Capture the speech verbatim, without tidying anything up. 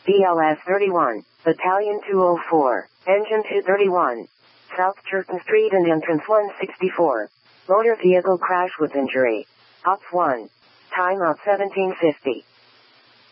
B L S thirty-one, Battalion two oh four, Engine two thirty-one, South Churton Street and Entrance one sixty-four. Motor vehicle crash with injury. Ops one. Time of seventeen fifty.